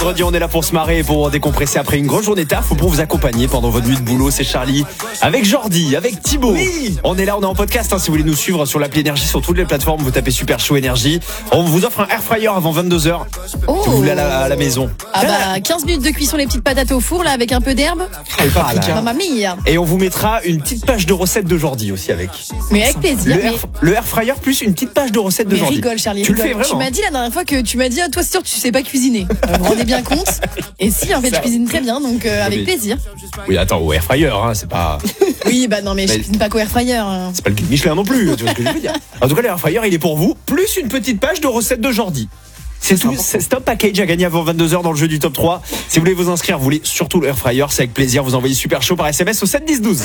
Vendredi, on est là pour se marrer et pour décompresser après une grosse journée taf. Pour vous accompagner pendant votre nuit de boulot, c'est Charlie avec Jordi, avec Thibaut. Oui. On est là, on est en podcast. Si vous voulez nous suivre sur l'appli Énergie, sur toutes les plateformes, vous tapez Super Show Énergie. On vous offre un air fryer avant 22h. Oh. Si vous voulez à la maison. Ah bah 15 minutes de cuisson, les petites patates au four là avec un peu d'herbe. Mamma mia. Et on vous mettra une petite page de recettes de Jordi aussi avec. Mais avec plaisir. Le air fryer plus une petite page de recettes de Mais Jordi. rigole Charlie, tu rigole. le fais vraiment? Tu m'as dit la dernière fois que tu m'as dit toi c'est sûr tu sais pas cuisiner. Vous vous rendez bien compte? Et si en fait je cuisine très bien donc avec plaisir. Oui, attends, au air fryer, hein, c'est pas. Oui bah non mais je cuisine pas qu'au air fryer. C'est pas le guide Michelin non plus, tu vois ce que je veux dire. En tout cas, l'air fryer, il est pour vous, plus une petite page de recettes de Jordi. C'est tout, c'est un package à gagner avant 22h dans le jeu du top 3. Si vous voulez vous inscrire, vous voulez surtout l'air fryer, c'est avec plaisir, vous envoyez Super Show par SMS au 7 10 12.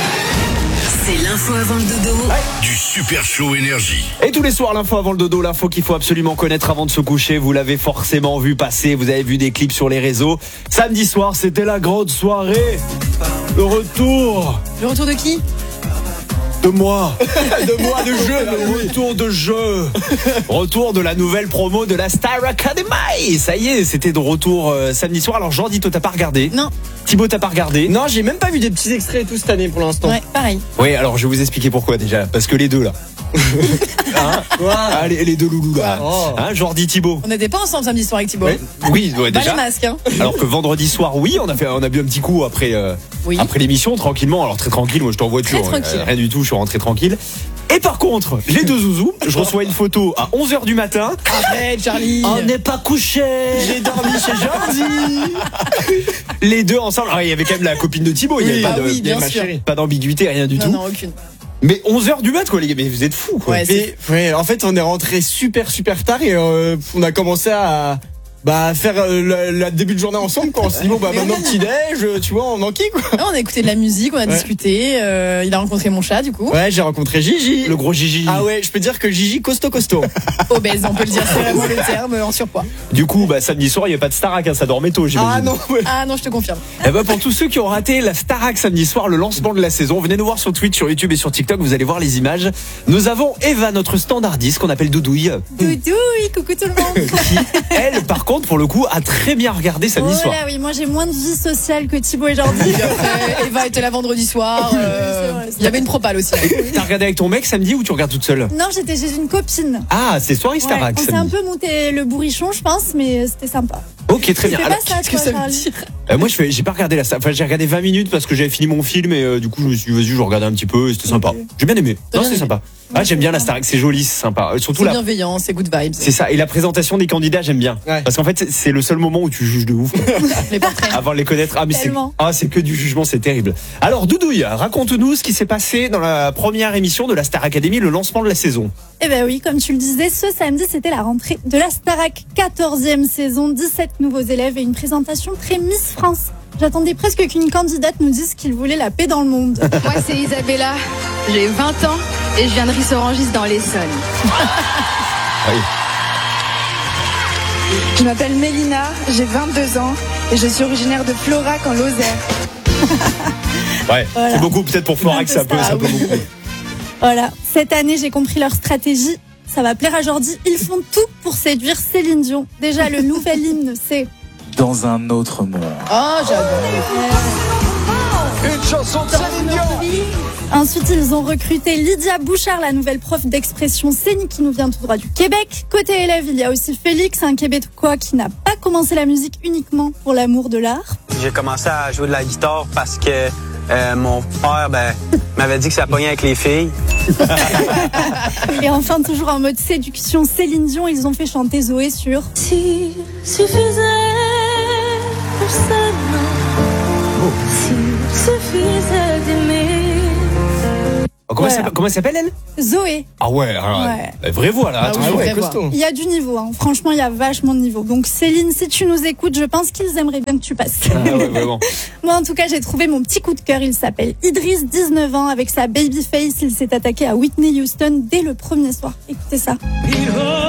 C'est l'info avant le dodo. Du Super Show Énergie. Et tous les soirs, l'info avant le dodo, l'info qu'il faut absolument connaître avant de se coucher. Vous l'avez forcément vu passer, vous avez vu des clips sur les réseaux. Samedi soir, c'était la grande soirée. Le retour Le retour de qui? de moi. De jeu. Le retour de jeu. Retour de la nouvelle promo de la Star Academy. Ça y est, c'était de retour samedi soir. Alors Jordi, toi t'as pas regardé? Non. Thibaut, t'as pas regardé? Non, j'ai même pas vu des petits extraits et tout cette année pour l'instant. Ouais, pareil. Oui, alors je vais vous expliquer pourquoi déjà. Parce que les deux là. Hein? Ah, les deux loulous là. Oh. Hein, Jordi, Thibaut. On n'était pas ensemble samedi soir avec Thibaut. Oui, ouais, Pas déjà. les masques hein. Alors que vendredi soir, oui, on a bu un petit coup après Oui. après l'émission tranquillement. Alors très tranquille, moi je t'envoie Très toujours. tranquille. Rien du tout, je suis rentré tranquille. Et par contre, les deux zouzous, je reçois une photo à 11h du matin. Arrête Charlie. On n'est pas couché. J'ai dormi chez Jordi. Les deux ensemble. Alors, il y avait quand même la copine de Thibaut. Il y avait bah pas de, oui, il y avait bien ma sûr. chérie. Pas d'ambiguïté, rien du Non, tout. non, aucune. Mais 11h du mat, quoi, les gars. Mais vous êtes fous, quoi. Ouais, Mais, ouais, en fait, on est rentré super tard et on a commencé à faire le début de journée ensemble quoi. On s'est dit bon bah maintenant petit déj, tu vois, on enquille quoi. Ah, on a écouté de la musique, on a discuté. Il a rencontré mon chat du coup. Ouais, j'ai rencontré Gigi. Le gros Gigi. Ah ouais, je peux dire que Gigi costaud. Obèse, on peut le dire, c'est vraiment le terme en surpoids. Du coup, bah, samedi soir, il n'y a pas de Starac, hein, ça dormait tôt, j'imagine. Ah non, ouais. Ah non, je te confirme. Eh ben, pour tous ceux qui ont raté la Starac samedi soir, le lancement de la saison, venez nous voir sur Twitch, sur YouTube et sur TikTok, vous allez voir les images. Nous avons Eva, notre standardiste, qu'on appelle Doudouille, Doudouille, coucou tout le monde. qui, elle, par contre, pour le coup, a très bien regardé samedi soir. Là, oui, moi j'ai moins de vie sociale que Thibaut et Jordi. Après, Eva était là vendredi soir. c'est vrai. Il y avait une propale aussi. T'as regardé avec ton mec samedi ou tu regardes toute seule? Non, j'étais chez une copine. Ah, c'est soirée Ouais, Starac on s'est un samedi. peu monté le bourrichon, je pense, mais c'était sympa. Ok, très bien. C'est Alors, pas ça, Qu'est-ce que toi, ça veut Charlie. dire? moi, j'ai pas regardé enfin, j'ai regardé 20 minutes parce que j'avais fini mon film et du coup, je me suis dit, vas-y, je regardais un petit peu et c'était sympa. J'ai bien aimé. T'as Non, bien c'est aimé. sympa. Ah, j'aime bien la Starac, c'est joli, c'est sympa. Surtout C'est là. bienveillant, c'est good vibes. C'est ça. Et la présentation des candidats, j'aime bien. Ouais. Parce qu'en fait, c'est le seul moment où tu juges de ouf. Les portraits. Avant de les connaître. Ah, mais Tellement. c'est que du jugement, c'est terrible. Alors, Doudouille, raconte-nous ce qui s'est passé dans la première émission de la Star Academy, le lancement de la saison. Eh ben oui, comme tu le disais, ce samedi, c'était la rentrée de la Starac, 14e saison, 17 nouveaux élèves et une présentation très Miss France. J'attendais presque qu'une candidate nous dise qu'il voulait la paix dans le monde. Moi, c'est Isabella. J'ai 20 ans et je viens de Rissorangis dans l'Essonne. Oui. Je m'appelle Mélina, j'ai 22 ans et je suis originaire de Florac en Lozère. Ouais. Voilà. C'est beaucoup, peut-être pour Florac, ça peut beaucoup. Voilà, cette année, j'ai compris leur stratégie. Ça va plaire à Jordi. Ils font tout pour séduire Céline Dion. Déjà, le nouvel hymne, c'est... Dans un autre monde. Oh, j'adore. Une chanson de Céline Dion. Ensuite, ils ont recruté Lydia Bouchard, la nouvelle prof d'expression scénique qui nous vient tout droit du Québec. Côté élève, il y a aussi Félix, un Québécois qui n'a pas commencé la musique uniquement pour l'amour de l'art. J'ai commencé à jouer de la guitare parce que mon père m'avait dit que ça pognait avec les filles. Et enfin, toujours en mode séduction, Céline Dion, ils ont fait chanter Zoé sur... S'il suffisait seulement, s'il suffisait d'aimer. Comment Voilà. comment elle s'appelle, elle? Zoé. Ah ouais, alors, Ouais. la vraie voix, là. Ah attention. oui, Ouais, vraie voix. costaud. Il y a du niveau, hein. Franchement, il y a vachement de niveau. Donc Céline, si tu nous écoutes, je pense qu'ils aimeraient bien que tu passes. Ah ouais, vraiment. Moi, en tout cas, j'ai trouvé mon petit coup de cœur. Il s'appelle Idriss, 19 ans. Avec sa baby face, il s'est attaqué à Whitney Houston dès le premier soir. Écoutez ça.